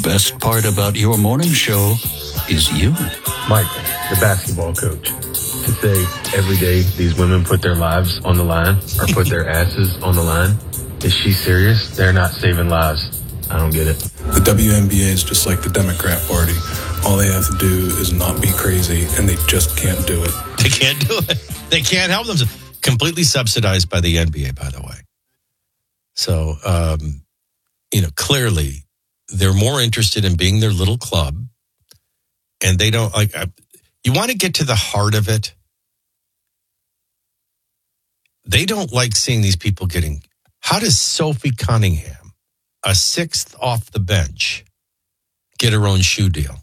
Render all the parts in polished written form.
best part about your morning show is you. Mike, the basketball coach. To say every day these women put their lives on the line or put their asses on the line. Is she serious? They're not saving lives. I don't get it. The WNBA is just like the Democrat Party. All they have to do is not be crazy, and they just can't do it. They can't do it. They can't help themselves. Completely subsidized by the NBA, by the way. So, clearly they're more interested in being their little club, and they don't like. You want to get to the heart of it. They don't like seeing these people getting. How does Sophie Cunningham, a sixth off the bench, get her own shoe deal?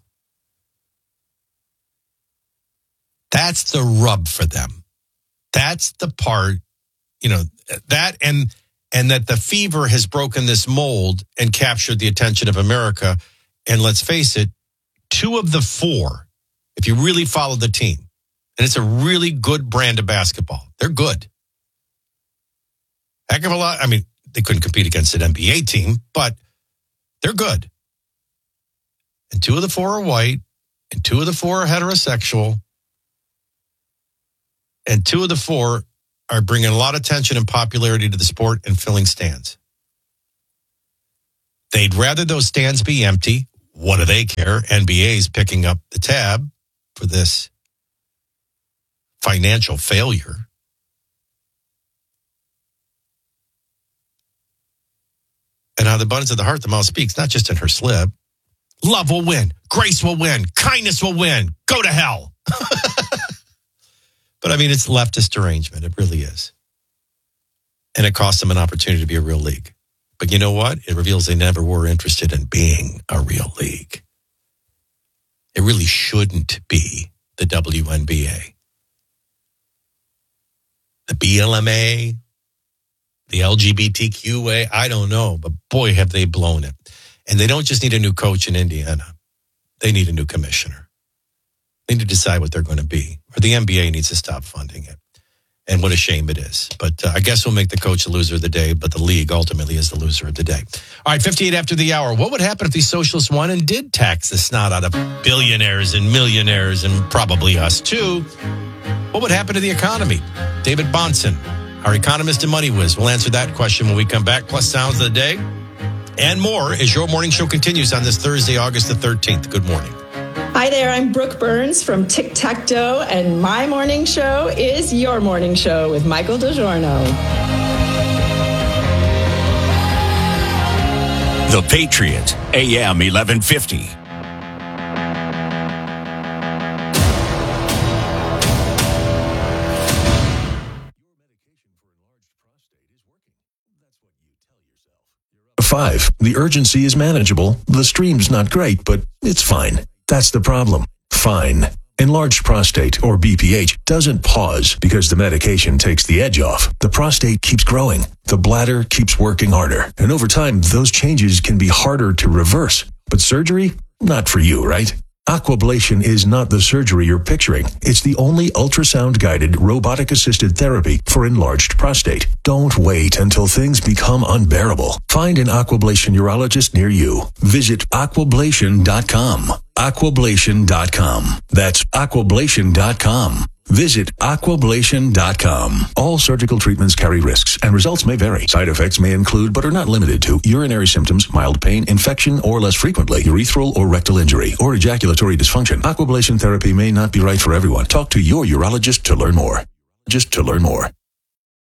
That's the rub for them. That's the part, that and that the Fever has broken this mold and captured the attention of America. And let's face it, 2 of the 4, if you really follow the team, and it's a really good brand of basketball. They're good. Heck of a lot. I mean, they couldn't compete against an NBA team, but they're good. And 2 of the 4 are white, and 2 of the 4 are heterosexual, and 2 of the 4 are bringing a lot of attention and popularity to the sport and filling stands. They'd rather those stands be empty. What do they care? NBA's picking up the tab for this financial failure. And out of the abundance of the heart, the mouth speaks, not just in her slip. Love will win. Grace will win. Kindness will win. Go to hell. But I mean, it's leftist derangement. It really is. And it costs them an opportunity to be a real league. But you know what? It reveals they never were interested in being a real league. It really shouldn't be the WNBA. The BLMA, the LGBTQA, I don't know. But boy, have they blown it. And they don't just need a new coach in Indiana. They need a new commissioner. They need to decide what they're going to be. Or the NBA needs to stop funding it. And what a shame it is. But I guess we'll make the coach the loser of the day, but the league ultimately is the loser of the day. All right, 58 after the hour. What would happen if these socialists won and did tax the snot out of billionaires and millionaires and probably us too? What would happen to the economy? David Bahnsen, our economist and money whiz, will answer that question when we come back. Plus sounds of the day and more as your morning show continues on this Thursday, August the 13th. Good morning. Hi there, I'm Brooke Burns from Tic Tac Toe, and my morning show is your morning show with Michael DiGiorno. The Patriot, AM 1150. Five, the urgency is manageable. The stream's not great, but it's fine. That's the problem. Fine. Enlarged prostate, or BPH, doesn't pause because the medication takes the edge off. The prostate keeps growing. The bladder keeps working harder. And over time, those changes can be harder to reverse. But surgery? Not for you, right? Aquablation is not the surgery you're picturing. It's the only ultrasound-guided, robotic-assisted therapy for enlarged prostate. Don't wait until things become unbearable. Find an Aquablation urologist near you. Visit aquablation.com. Aquablation.com. That's aquablation.com. Visit aquablation.com. All surgical treatments carry risks, and results may vary. Side effects may include, but are not limited to, urinary symptoms, mild pain, infection, or less frequently, urethral or rectal injury, or ejaculatory dysfunction. Aquablation therapy may not be right for everyone. Talk to your urologist to learn more.